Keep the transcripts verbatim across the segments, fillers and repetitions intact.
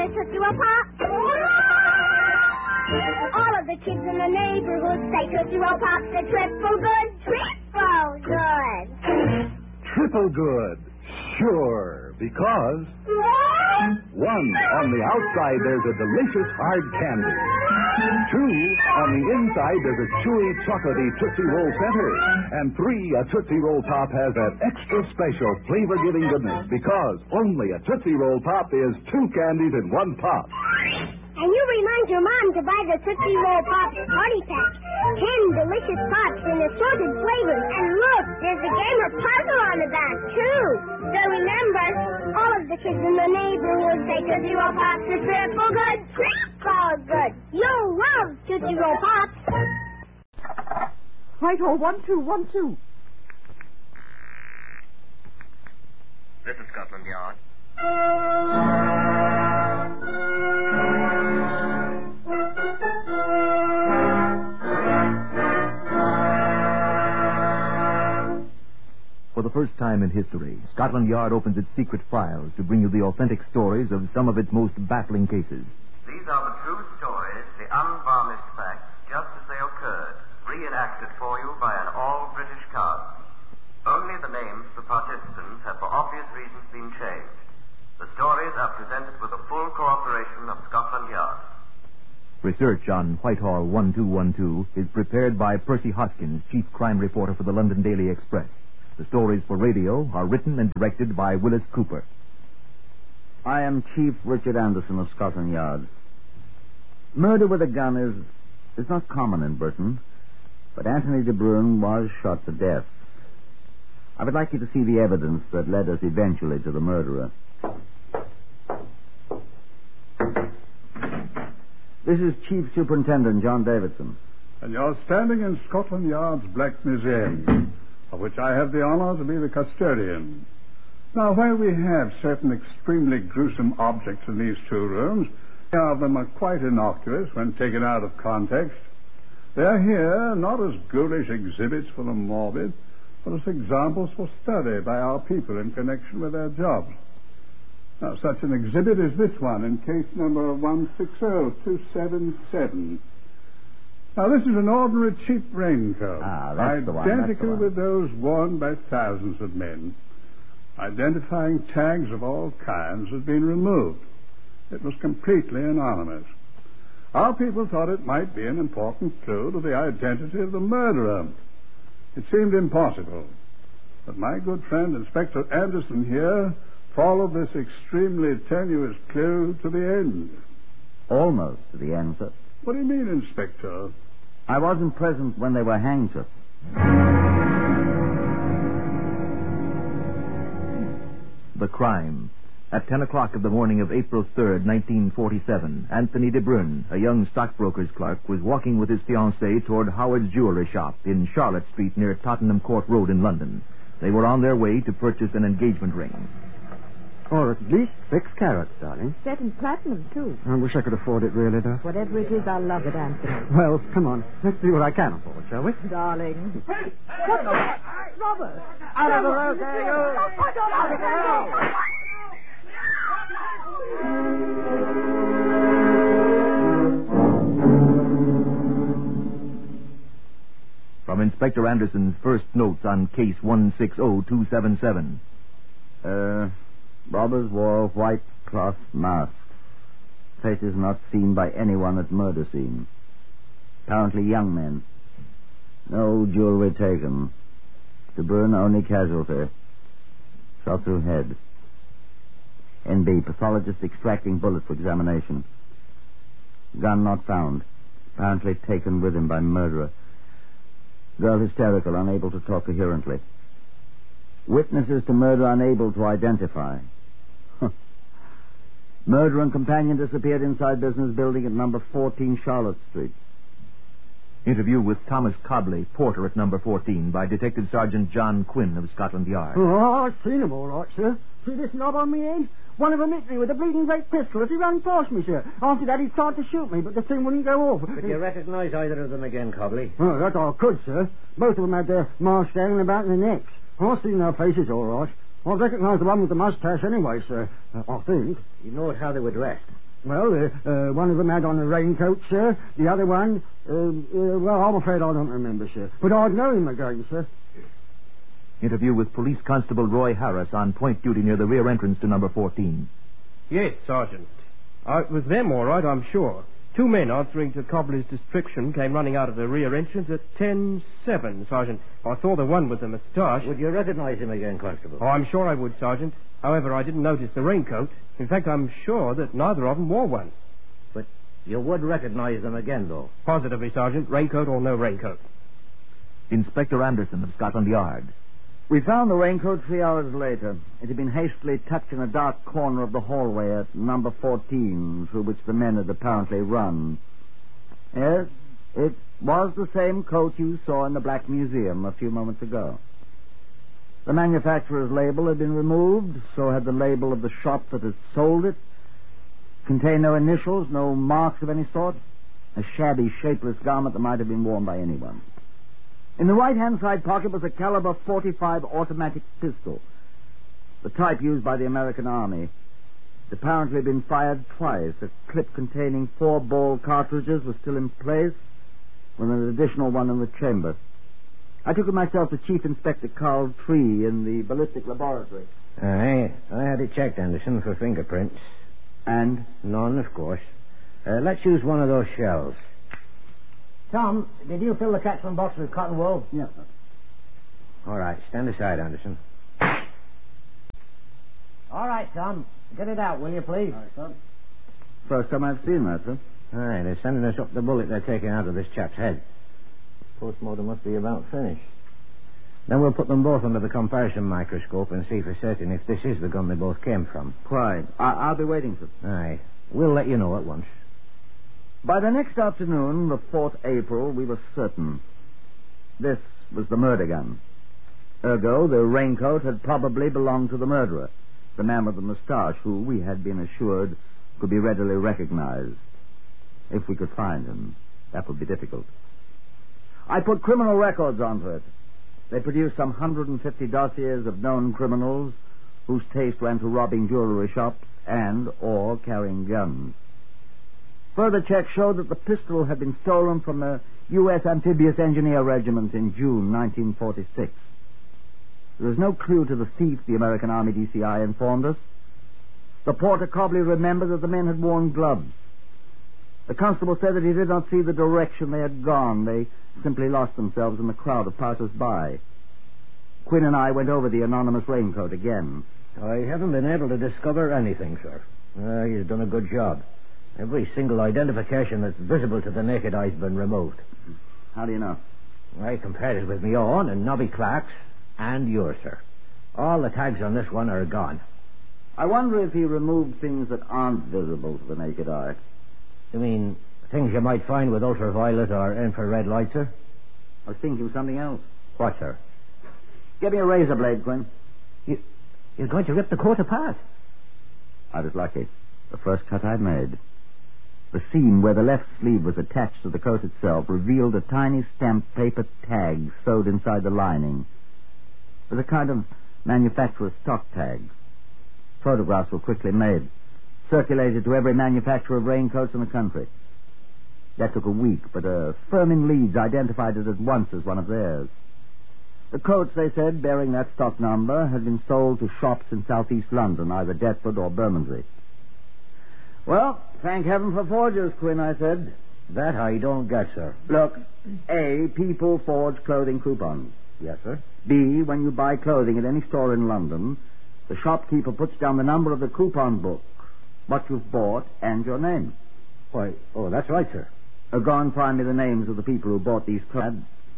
a Tootsie Roll Pop? All of the kids in the neighborhood say Tootsie Roll Pops are triple good, triple good. Triple good, sure, because... One, on the outside there's a delicious hard candy. Two, on the inside there's a chewy, chocolatey Tootsie Roll center. And three, a Tootsie Roll Pop has that extra special flavor-giving goodness because only a Tootsie Roll Pop is two candies in one pop. And you remind your mom to buy the Tootsie Roll Pops Party Pack. Ten delicious pops in assorted flavors. And look, there's a game or puzzle on the back, too. So remember, all of the kids in the neighborhood say Tootsie Roll Pops are triple good, triple good. You'll love Tootsie Roll Pops. Whitehall, one, two, one, two. This is Scotland Yard. For the first time in history, Scotland Yard opens its secret files to bring you the authentic stories of some of its most baffling cases. These are the true stories, the unvarnished facts, just as they occurred, reenacted for you by an all-British cast. Only the names of the participants have for obvious reasons been changed. The stories are presented with the full cooperation of Scotland Yard. Research on Whitehall one two one two is prepared by Percy Hoskins, chief crime reporter for the London Daily Express. The stories for radio are written and directed by Willis Cooper. I am Chief Richard Anderson of Scotland Yard. Murder with a gun is is not common in Britain, but Anthony de Bruyn was shot to death. I would like you to see the evidence that led us eventually to the murderer. This is Chief Superintendent John Davidson. And you're standing in Scotland Yard's Black Museum, of which I have the honor to be the custodian. Now, while we have certain extremely gruesome objects in these two rooms, many of them are quite innocuous when taken out of context. They are here not as ghoulish exhibits for the morbid, but as examples for study by our people in connection with their jobs. Now, such an exhibit is this one in case number one six zero two seven seven. Now, this is an ordinary cheap raincoat, ah, that's the one, identical that's the one. with those worn by thousands of men. Identifying tags of all kinds had been removed. It was completely anonymous. Our people thought it might be an important clue to the identity of the murderer. It seemed impossible. But my good friend Inspector Anderson here followed this extremely tenuous clue to the end. Almost to the end, sir. What do you mean, Inspector? I wasn't present when they were hanged, sir. The crime. At ten o'clock of the morning of April third, nineteen forty-seven, Anthony de Bruyn, a young stockbroker's clerk, was walking with his fiancée toward Howard's jewelry shop in Charlotte Street near Tottenham Court Road in London. They were on their way to purchase an engagement ring. Or at least six carats, darling. Set in platinum, too. I wish I could afford it, really, though. Whatever it is, I'll love it, Anthony. Well, come on. Let's see what I can afford, shall we? Darling. Hey! What the? Robert! Out of the road, there you go! Out of the road! From Inspector Anderson's first notes on case one six zero two seven seven. Uh, robbers wore white cloth masks. Faces not seen by anyone at murder scene. Apparently young men. No jewelry taken. De Bruyn only casualty. Shot through head. N B. Pathologist extracting bullet for examination. Gun not found. Apparently taken with him by murderer. Girl hysterical, unable to talk coherently. Witnesses to murder unable to identify. Murderer and companion disappeared inside business building at number fourteen Charlotte Street. Interview with Thomas Cobley, porter at number fourteen, by Detective Sergeant John Quinn of Scotland Yard. Oh, I've seen him all right, sir. See this knob on me head? One of them hit me with a bleeding great pistol as he ran past me, sir. After that, he tried to shoot me, but the thing wouldn't go off. Could you recognise either of them again, Cobley? Oh, that I could, sir. Both of them had their masks hanging about their necks. I've seen their faces all right. I recognise the one with the moustache anyway, sir. Uh, I think. You know how they were dressed? Well, uh, uh, one of them had on a raincoat, sir. The other one, uh, uh, well, I'm afraid I don't remember, sir. But I'd know him again, sir. Interview with Police Constable Roy Harris on point duty near the rear entrance to number fourteen. Yes, Sergeant. Uh, it was them, all right, I'm sure. Two men answering to Cobbler's description came running out of the rear entrance at ten seven, Sergeant. I saw the one with the moustache. Would you recognize him again, Constable? Oh, I'm sure I would, Sergeant. However, I didn't notice the raincoat. In fact, I'm sure that neither of them wore one. But you would recognize them again, though? Positively, Sergeant. Raincoat or no raincoat. Inspector Anderson of Scotland Yard. We found the raincoat three hours later. It had been hastily tucked in a dark corner of the hallway at number fourteen, through which the men had apparently run. Yes, it was the same coat you saw in the Black Museum a few moments ago. The manufacturer's label had been removed, so had the label of the shop that had sold it. Contained no initials, no marks of any sort. A shabby, shapeless garment that might have been worn by anyone. In the right-hand side pocket was a caliber forty-five automatic pistol, the type used by the American Army. It had apparently been fired twice. A clip containing four ball cartridges was still in place, with an additional one in the chamber. I took it myself to Chief Inspector Carl Tree in the ballistic laboratory. Aye, I had it checked, Anderson, for fingerprints. And? None, of course. Uh, let's use one of those shells. Tom, did you fill the catchment box with cotton wool? Yes, sir. All right, stand aside, Anderson. All right, Tom. Get it out, will you, please? All right, sir. First time I've seen that, sir. Aye, they're sending us up the bullet they're taking out of this chap's head. Postmortem must be about finished. Then we'll put them both under the comparison microscope and see for certain if this is the gun they both came from. Quite. I- I'll be waiting, sir. Aye. We'll let you know at once. By the next afternoon, the fourth of April, we were certain. This was the murder gun. Ergo, the raincoat had probably belonged to the murderer, the man with the moustache, who, we had been assured, could be readily recognized. If we could find him, that would be difficult. I put criminal records onto it. They produced some one hundred fifty dossiers of known criminals whose taste went to robbing jewelry shops and or carrying guns. Further checks showed that the pistol had been stolen from the U S Amphibious Engineer Regiment in June nineteen forty-six. There was no clue to the thief, the American Army D C I informed us. The porter Cobley remembered that the men had worn gloves. The constable said that he did not see the direction they had gone. They simply lost themselves in the crowd of passers-by. Quinn and I went over the anonymous raincoat again. I haven't been able to discover anything, sir. Uh, he's done a good job. Every single identification that's visible to the naked eye has been removed. How do you know? I compared it with my own and Nobby Clark's and yours, sir. All the tags on this one are gone. I wonder if he removed things that aren't visible to the naked eye. You mean things you might find with ultraviolet or infrared light, sir? I was thinking of something else. What, sir? Give me a razor blade, Quinn. You, you're going to rip the coat apart? I was lucky. The first cut I made. The seam where the left sleeve was attached to the coat itself revealed a tiny stamped paper tag sewed inside the lining. It was a kind of manufacturer's stock tag. Photographs were quickly made, circulated to every manufacturer of raincoats in the country. That took a week, but a firm in Leeds identified it at once as one of theirs. The coats, they said, bearing that stock number, had been sold to shops in southeast London, either Deptford or Bermondsey. Well, thank heaven for forgers, Quinn, I said. That I don't get, sir. Look, A, people forge clothing coupons. Yes, sir. B, when you buy clothing at any store in London, the shopkeeper puts down the number of the coupon book, what you've bought, and your name. Why, oh, that's right, sir. Uh, go and find me the names of the people who bought these clothes.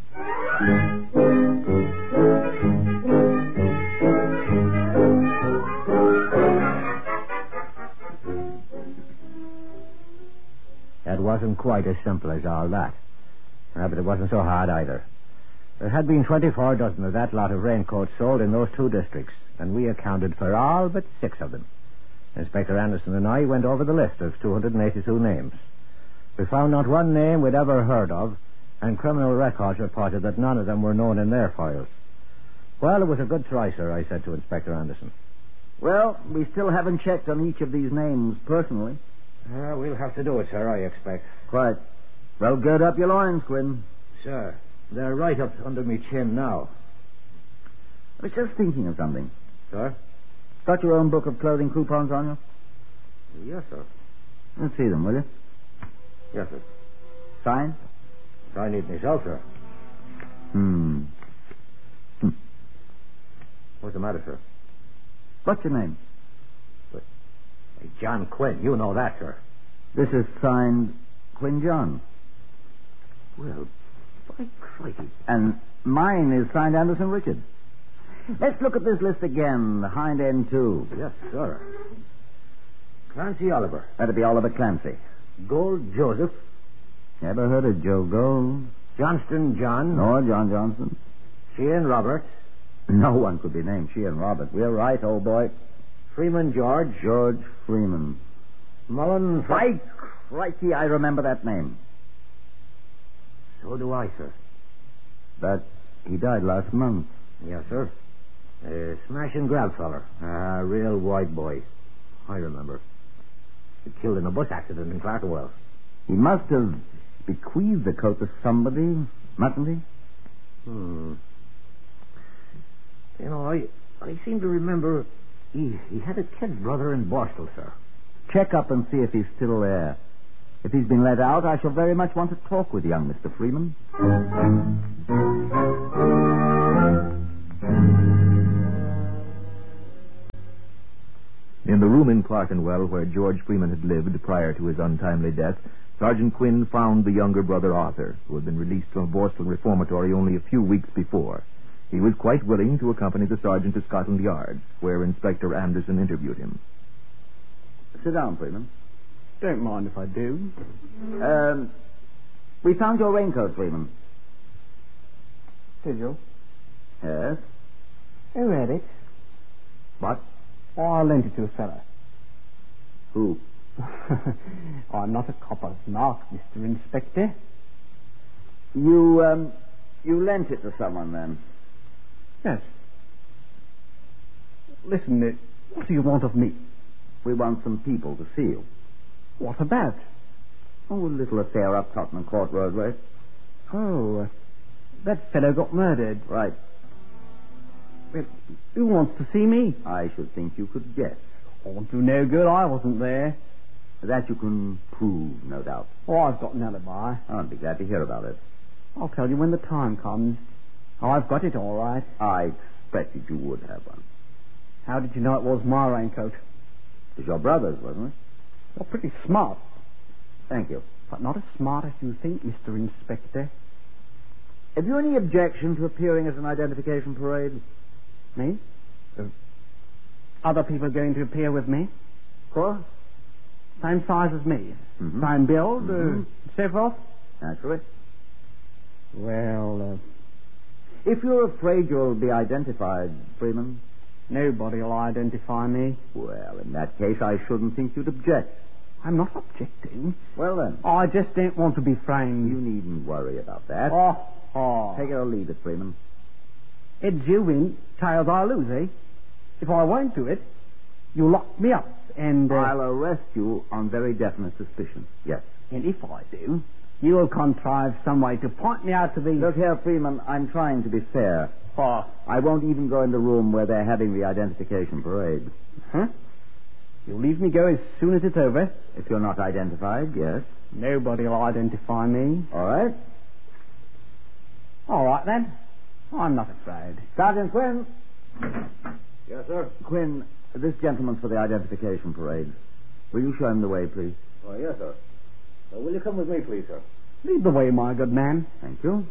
That wasn't quite as simple as all that. Uh, but it wasn't so hard either. There had been twenty-four dozen of that lot of raincoats sold in those two districts, and we accounted for all but six of them. Inspector Anderson and I went over the list of two hundred eighty-two names. We found not one name we'd ever heard of, and criminal records reported that none of them were known in their files. Well, it was a good try, sir, I said to Inspector Anderson. Well, we still haven't checked on each of these names personally. Uh, we'll have to do it, sir, I expect. Quite. Well, gird up your loins, Quinn. Sir, they're right up under me chin now. I was just thinking of something. Sir? Got your own book of clothing coupons on you? Yes, sir. Let's see them, will you? Yes, sir. Sign? I need myself, sir. Hmm. hmm. What's the matter, sir? What's your name? But, hey, John Quinn. You know that, sir. This is signed Quinn John. Well, by crikey. And mine is signed Anderson Richard. Let's look at this list again. The hind end, too. Yes, sir. Clancy Oliver. That'd be Oliver Clancy. Gold Joseph. Never heard of Joe Gold. Johnston John. Nor John Johnston. Sheehan Robert. No one could be named Sheehan Robert. We're right, old boy. Freeman George. George Freeman. Mullen. By crikey, I remember that name. So do I, sir. But he died last month. Yes, sir. A smash and grab feller. A real white boy. I remember. He killed in a bus accident in Clerkenwell. He must have bequeathed the coat to somebody, mustn't he? Hmm. You know, I I seem to remember he, he had a kid brother in Borstal, sir. Check up and see if he's still there. If he's been let out, I shall very much want to talk with young Mister Freeman. In the room in Clerkenwell where George Freeman had lived prior to his untimely death, Sergeant Quinn found the younger brother Arthur, who had been released from a Borstal reformatory only a few weeks before. He was quite willing to accompany the sergeant to Scotland Yard, where Inspector Anderson interviewed him. Sit down, Freeman. Don't mind if I do. Um, we found your raincoat, Freeman. Did you? Yes. Who had it? What? Oh, I lent it to a fellow. Who? I'm not a copper's mark, Mister Inspector. You, um, you lent it to someone, then? Yes. Listen, uh, what do you want of me? We want some people to see you. What about? Oh, a little affair up Tottenham Court Road way. Oh, uh, that fellow got murdered. Right. Well, who wants to see me? I should think you could guess. Oh, do no good. I wasn't there. That you can prove, no doubt. Oh, I've got an alibi. I'll be glad to hear about it. I'll tell you when the time comes. I've got it all right. I expected you would have one. How did you know it was my raincoat? It was your brother's, wasn't it? You're pretty smart. Thank you. But not as smart as you think, Mister Inspector. Have you any objection to appearing at an identification parade? Me? Uh, other people going to appear with me? Of course. Same size as me? Mm-hmm. Same build? Mm-hmm. Uh, so forth? Naturally. Well, uh, if you're afraid you'll be identified, Freeman... Nobody will identify me. Well, in that case, I shouldn't think you'd object. I'm not objecting. Well, then. I just don't want to be framed. You needn't worry about that. Oh, oh. Take it or leave it, Freeman. Heads you win, tails I lose, eh? If I won't do it, you lock me up and... Uh, I'll arrest you on very definite suspicion. Yes. And if I do, you'll contrive some way to point me out to the... Look here, Freeman, I'm trying to be fair. Oh. I won't even go in the room where they're having the identification parade. Huh? You'll leave me go as soon as it's over? If you're not identified, yes. Nobody'll identify me. All right. All right, then. I'm not afraid. Sergeant Quinn. Yes, sir. Quinn, this gentleman's for the identification parade. Will you show him the way, please? Oh, yes, sir. Uh, will you come with me, please, sir? Lead the way, my good man. Thank you.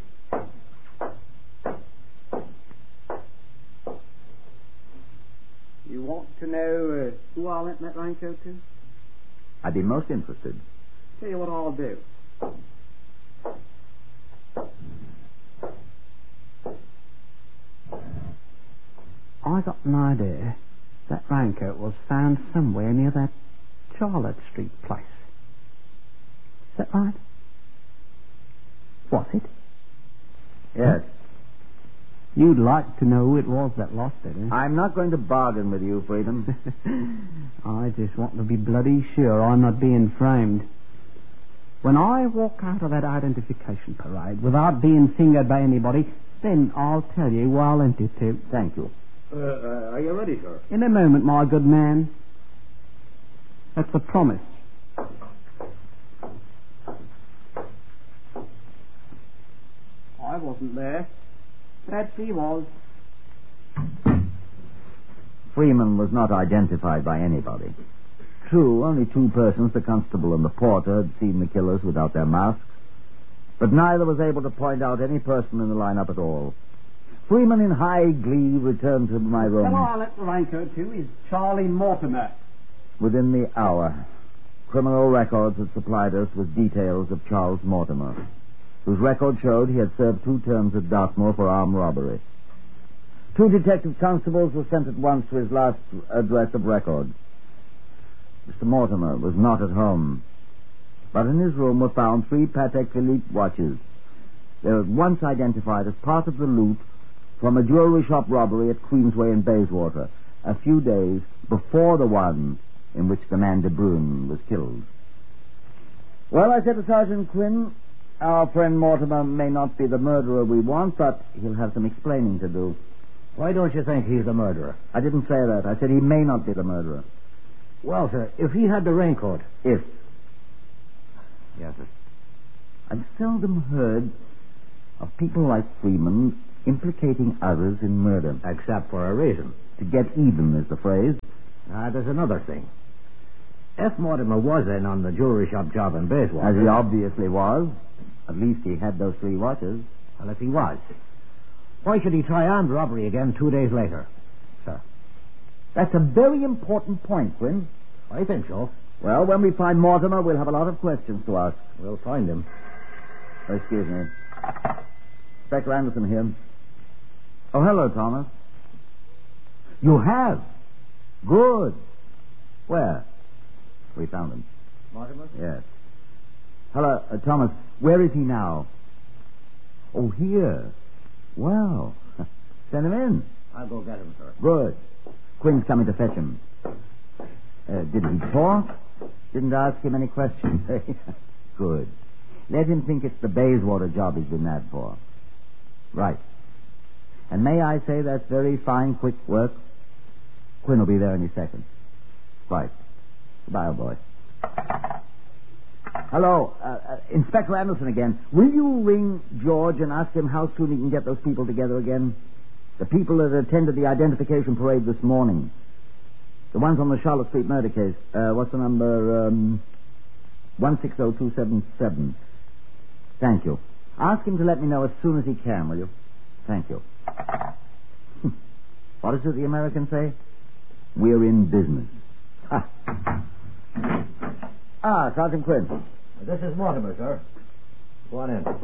You want to know uh, who I lent that raincoat to? I'd be most interested. Tell you what I'll do. I got an idea that raincoat was found somewhere near that Charlotte Street place. Is that right? Was it? Yes. You'd like to know who it was that lost it, eh? I'm not going to bargain with you, Freedom. I just want to be bloody sure I'm not being framed. When I walk out of that identification parade without being fingered by anybody, then I'll tell you who I lent it to. Thank you. Uh, uh, are you ready, sir? In a moment, my good man. That's a promise. I wasn't there. Patsy was. Freeman was not identified by anybody. True, only two persons, the constable and the porter, had seen the killers without their masks, but neither was able to point out any person in the lineup at all. Freeman, in high glee, returned to my room. Come on, let the ranker to is Charlie Mortimer. Within the hour, criminal records had supplied us with details of Charles Mortimer, whose record showed he had served two terms at Dartmoor for armed robbery. Two detective constables were sent at once to his last address of record. Mister Mortimer was not at home, but in his room were found three Patek Philippe watches. They were at once identified as part of the loot from a jewelry shop robbery at Queensway and Bayswater, a few days before the one in which the man De Bruyne was killed. Well, I said to Sergeant Quinn, our friend Mortimer may not be the murderer we want, but he'll have some explaining to do. Why don't you think he's the murderer? I didn't say that. I said he may not be the murderer. Well, sir, if he had the raincoat... If. Yes, sir. I've seldom heard of people like Freeman implicating others in murder. Except for a reason. To get even is the phrase. Ah, there's another thing. If Mortimer was in on the jewelry shop job in Bayswater... As he obviously was. At least he had those three watches. Well, if he was, why should he try armed robbery again two days later, sir? That's a very important point, Quinn. I think so. Well, when we find Mortimer, we'll have a lot of questions to ask. We'll find him. Oh, excuse me. Inspector Anderson here. Oh, hello, Thomas. You have? Good. Where? We found him. Mortimer? Yes. Hello, uh, Thomas. Where is he now? Oh, here. Well, send him in. I'll go get him, sir. Good. Quinn's coming to fetch him. Uh, did he talk? Didn't ask him any questions. Good. Let him think it's the Bayswater job he's been nabbed for. Right. And may I say that's very fine, quick work? Quinn will be there any second. Right. Goodbye, old boy. Hello, uh, uh, Inspector Anderson again. Will you ring George and ask him how soon he can get those people together again? The people that attended the identification parade this morning. The ones on the Charlotte Street murder case. Uh, what's the number? Um, one six zero two seven seven. Thank you. Ask him to let me know as soon as he can, will you? Thank you. What is it the Americans say? We're in business. Ha. Ah, Sergeant Quinn. This is Mortimer, sir. Go on in.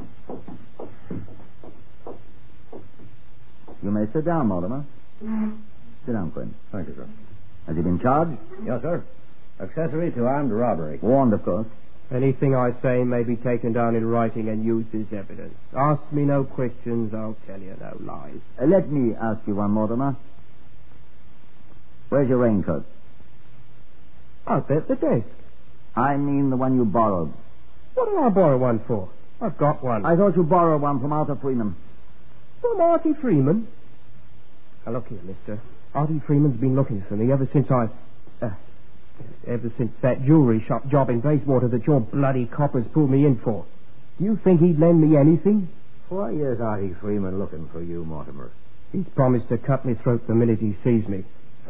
You may sit down, Mortimer. Sit down, Quinn. Thank you, sir. Has he been charged? Yes, sir. Accessory to armed robbery. Warned, of course. Anything I say may be taken down in writing and used as evidence. Ask me no questions, I'll tell you no lies. Uh, let me ask you one, Mortimer. Where's your raincoat? Out there at the desk. I mean the one you borrowed. What did I borrow one for? I've got one. I thought you borrowed one from Arthur Freeman. From Artie Freeman? Now, look here, mister. Artie Freeman's been looking for me ever since I... Uh, ever since that jewelry shop job in Bayswater that your bloody coppers pulled me in for. Do you think he'd lend me anything? Why is Artie Freeman looking for you, Mortimer? He's promised to cut me throat the minute he sees me.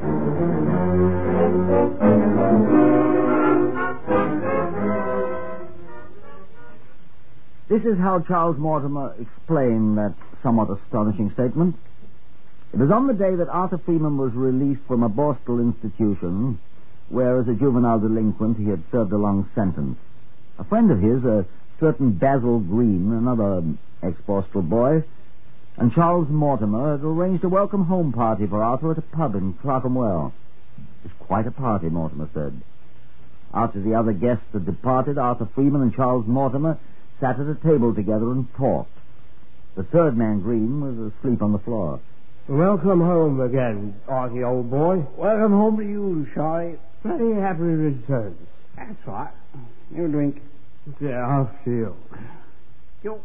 This is how Charles Mortimer explained that somewhat astonishing statement. It was on the day that Arthur Freeman was released from a Borstal institution, where as a juvenile delinquent he had served a long sentence. A friend of his, a certain Basil Green, another ex-Borstal boy, and Charles Mortimer had arranged a welcome home party for Arthur at a pub in Clerkenwell. It was quite a party, Mortimer said. After the other guests had departed, Arthur Freeman and Charles Mortimer sat at a table together and talked. The third man, Green, was asleep on the floor. Welcome home again, Artie, old boy. Welcome home to you, Charlie. Very happy returns. That's right. You drink. Yeah, I'll feel. You.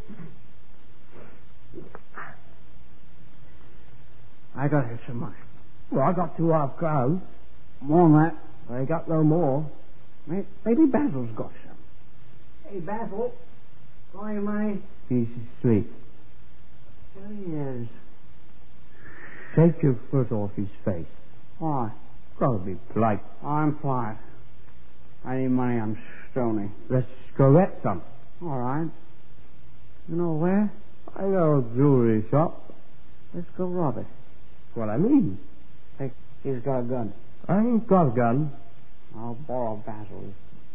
I got here some money. Well, I got two half crowns. More than that. I ain't got no more. Maybe Basil's got some. Hey, Basil. Got your money? He's asleep. There he is. Take your foot off his face. Why? Gotta be polite. I'm polite. I need money. I'm stony. Let's go get some. All right. You know where? I know a jewelry shop. Let's go rob it. What I mean. Hey, he's got a gun. I ain't got a gun. I'll borrow Basil's.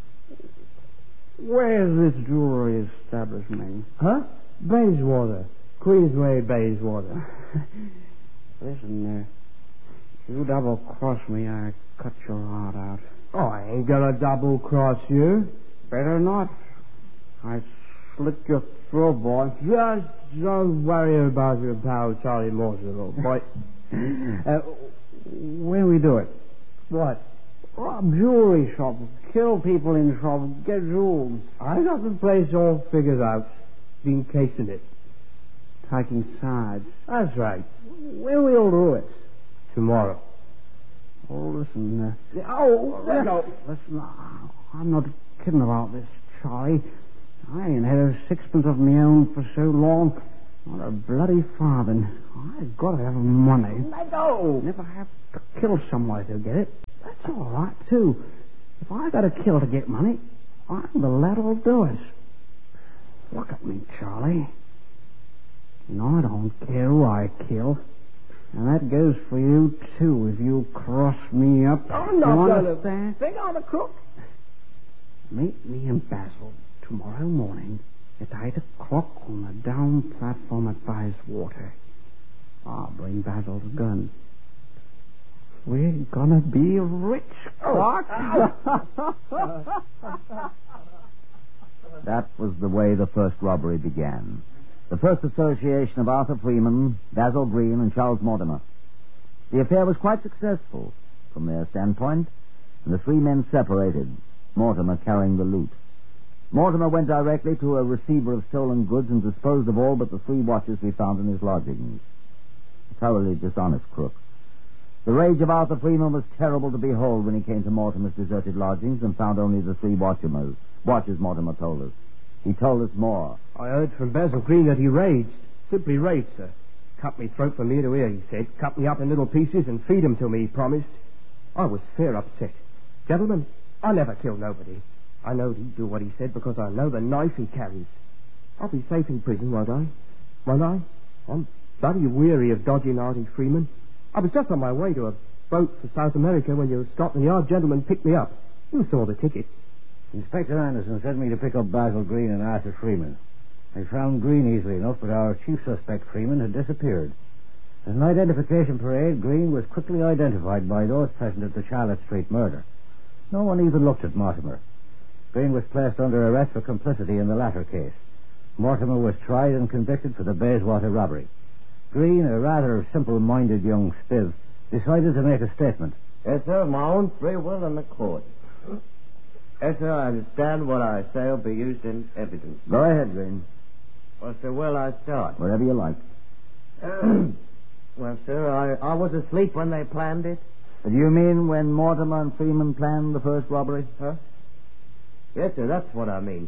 Where's this jewelry establishment? Huh? Bayswater. Queensway, Bayswater. Listen, uh, you double-cross me, I cut your heart out. Oh, I ain't gonna double-cross you. Better not. I slit your throat, boy. Just don't worry about your pal Charlie Morton, old boy. uh, where we do it? What? Rob jewelry shop, kill people in shop, get jewels. I got the place all figured out. Been casing it. Taking sides. That's right. Where we'll do it? Tomorrow. Oh, listen. Uh, oh, listen, no. listen, I'm not kidding about this, Charlie. I ain't had a sixpence of my own for so long. Not a bloody farthing. I've got to have money. Let go. And if I have to kill somebody to get it, that's all right, too. If I got to kill to get money, I'm the lad who'll do it. Look at me, Charlie. You know, I don't care who I kill. And that goes for you, too, if you cross me up. I'm not you gonna understand? think I'm a crook. Meet me in Basil tomorrow morning at eight o'clock on the down platform at Bayswater. I'll bring Basil's gun. We're gonna be rich, Clark. Oh. That was the way the first robbery began. The first association of Arthur Freeman, Basil Green, and Charles Mortimer. The affair was quite successful from their standpoint, and the three men separated, Mortimer carrying the loot. Mortimer went directly to a receiver of stolen goods and disposed of all but the three watches we found in his lodgings. A thoroughly dishonest crook. The rage of Arthur Freeman was terrible to behold when he came to Mortimer's deserted lodgings and found only the three watches, watches Mortimer told us. He told us more. I heard from Basil Green that he raged. Simply raged, sir. Cut me throat from ear to ear, he said. Cut me up in little pieces and feed 'em to me, he promised. I was fair upset. Gentlemen, I never killed nobody. I knowed he'd do what he said because I know the knife he carries. I'll be safe in prison, won't I? Won't I? I'm bloody weary of dodging Artie Freeman. I was just on my way to a boat for South America when your Scotland Yard gentleman picked me up. You saw the tickets. Inspector Anderson sent me to pick up Basil Green and Arthur Freeman. I found Green easily enough, but our chief suspect, Freeman, had disappeared. At an identification parade, Green was quickly identified by those present at the Charlotte Street murder. No one even looked at Mortimer. Green was placed under arrest for complicity in the latter case. Mortimer was tried and convicted for the Bayswater robbery. Green, a rather simple-minded young spiv, decided to make a statement. Yes, sir, my own free will in the court. Yes, sir, I understand what I say will be used in evidence. Go ahead, Green. Well, sir, where'll I start? Wherever you like. Well, sir, I, I was asleep when they planned it. Do you mean when Mortimer and Freeman planned the first robbery? Huh? Yes, sir, that's what I mean.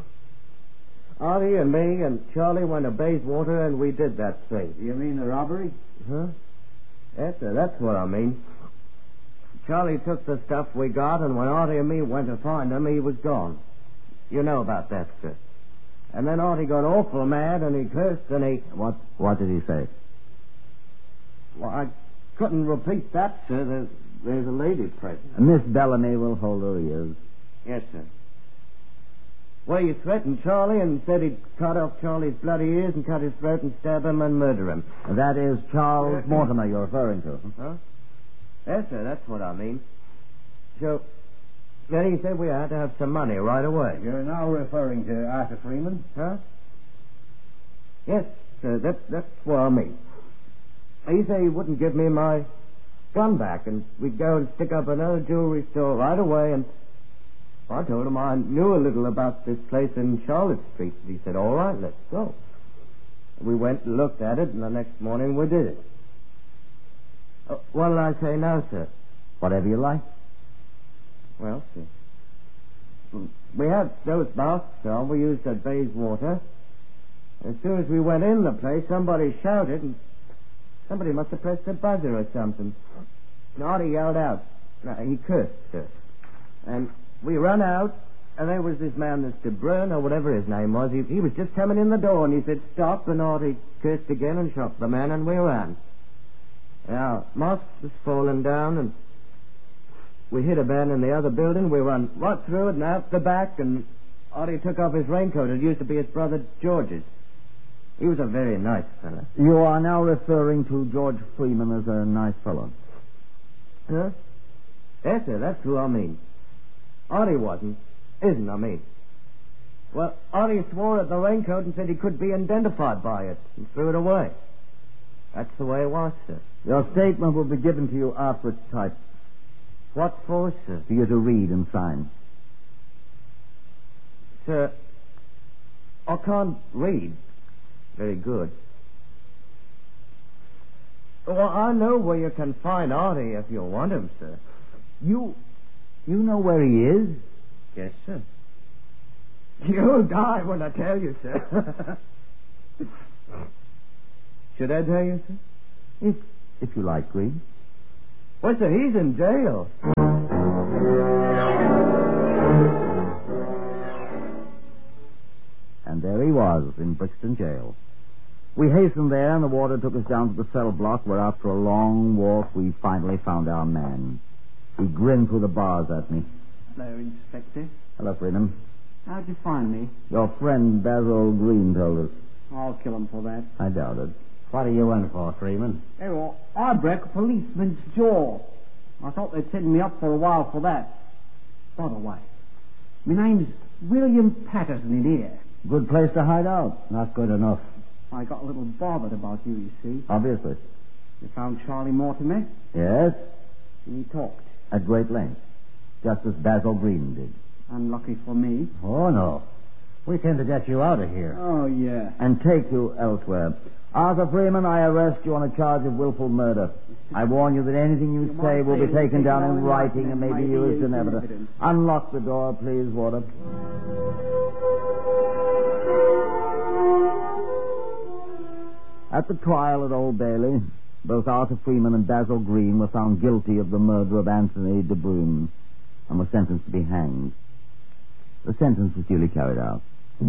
Artie and me and Charlie went to Bayswater and we did that thing. You mean the robbery? Huh? Yes, sir, that's what I mean. Charlie took the stuff we got, and when Artie and me went to find him, he was gone. You know about that, sir. And then Artie got awful mad, and he cursed, and he... What What did he say? Well, I couldn't repeat that, sir. There's, there's a lady present. Miss Bellamy will hold her ears. Yes, sir. Well, he threatened Charlie and said he'd cut off Charlie's bloody ears and cut his throat and stab him and murder him. That is Charles Mortimer you're referring to. Huh? Yes, sir, that's what I mean. So, then he said we had to have some money right away. You're now referring to Arthur Freeman? Huh? Yes, sir. That, that's what I mean. He said he wouldn't give me my gun back, and we'd go and stick up another jewelry store right away, and I told him I knew a little about this place in Charlotte Street. He said, all right, let's go. We went and looked at it, and the next morning we did it. Uh, what'll I say now, sir? Whatever you like. Well, sir, we had those masks on. We used at Bayswater. As soon as we went in the place, somebody shouted, and somebody must have pressed the buzzer or something. And Artie yelled out. No, he cursed, sir. And we run out, and there was this man, this De Bruyn, or whatever his name was. He, he was just coming in the door, and he said, stop, and Artie cursed again and shot the man, and we ran. Now, masks was falling down, and we hit a man in the other building. We run right through it and out the back, and Artie took off his raincoat. It used to be his brother George's. He was a very nice fellow. You are now referring to George Freeman as a nice fellow. Huh? Yes, sir, that's who I mean. Artie wasn't. Isn't, I mean. Well, Artie swore at the raincoat and said he could be identified by it and threw it away. That's the way it was, sir. Your statement will be given to you after it's typed. What for, sir? For you to read and sign. Sir, I can't read very good. Well, I know where you can find Artie if you want him, sir. You... you know where he is? Yes, sir. You'll die when I tell you, sir. Should I tell you, sir? If, if you like, Green. Well, sir, he's in jail. And there he was, in Brixton Jail. We hastened there, and the warder took us down to the cell block, where after a long walk, we finally found our man. He grinned through the bars at me. Hello, Inspector. Hello, Freeman. How'd you find me? Your friend Basil Green told us. I'll kill him for that. I doubt it. What are you in for, Freeman? Hey, well, I broke a policeman's jaw. I thought they'd send me up for a while for that. By the way, my name's William Patterson in here. Good place to hide out. Not good enough. I got a little bothered about you, you see. Obviously. You found Charlie Mortimer? Yes. And he talked. At great length. Just as Basil Green did. Unlucky for me. Oh, no. We came to get you out of here. Oh, yeah. And take you elsewhere. Arthur Freeman, I arrest you on a charge of willful murder. I warn you that anything you, you say will be taken down in writing and may be used in evidence. evidence. Unlock the door, please, warder. At the trial at Old Bailey, both Arthur Freeman and Basil Green were found guilty of the murder of Anthony De Bruyn and were sentenced to be hanged. The sentence was duly carried out.